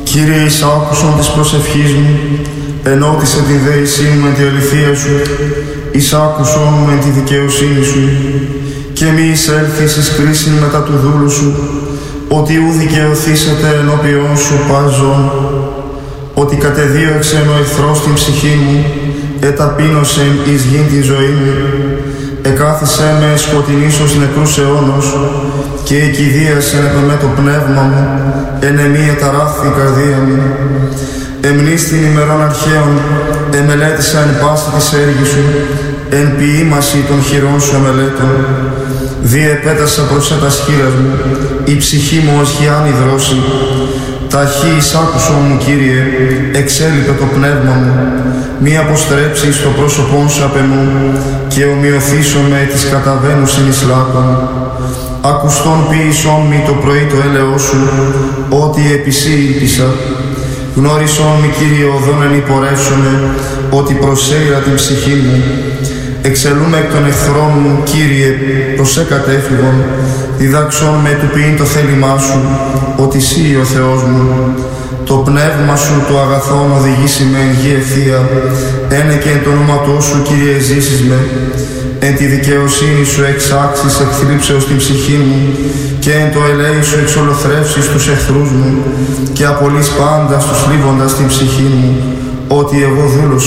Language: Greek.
Κύριε, εις άκουσον της προσευχής μου, ενώτισε τη δέησή μου με τη αληθεία σου, εις άκουσον μου με τη δικαιοσύνη σου, και μη εισέλθεις εις κρίσιν μετά του δούλου σου, ότι ου δικαιωθήσετε ενώπιον σου πάζον, ότι κατεδίωξεν ο εχθρός την ψυχή μου, εταπείνωσεν εις γην τη ζωή μου, εκάθισέ με σκοτεινής ως νεκρούς αιώνος, και εκηδίασεν με το πνεύμα μου, εν εμή εταράχθη η καρδία μου. Εμνίστην ημερών αρχαίων, εμελέτησα εν πάση της έργης σου, εν ποίημαση των χειρών σου εμελέτων. Διεπέτασα προς τας χείλας μου, η ψυχή μου ως γιάννη δρόση. Ταχύ εισάκουσον μου, Κύριε, εξέλιπε το πνεύμα μου, μη αποστρέψεις το πρόσωπόν σου απ' εμού, και ομοιωθήσω με της καταβαίνουσιν εις λάκων. Ακουστόν ποιησόν μη το πρωί το έλεος σου, ότι επί σύ ήλπισα. Γνώρισόν μη, Κύριε, οδόν εν υπορεύσομαι, ότι προσέειρα την ψυχή μου. Εξελούμε εκ των εχθρών μου, Κύριε, προς κατέφυγον, διδάξον με του ποιήν το θέλημά σου, ότι σύ ο Θεός μου. Το πνεύμα σου το αγαθόν οδηγήσει με εν γη ευθεία, ένε και εν το όνοματό σου, Κύριε, ζήσεις με. Εν τη δικαιοσύνη σου εξάξεις εκθλίψεως την ψυχή μου, και εν το ελέη σου εξολοθρεύσεις τους εχθρούς μου, και απολύς πάντα στους λίβοντας την ψυχή μου, ότι εγώ δούλος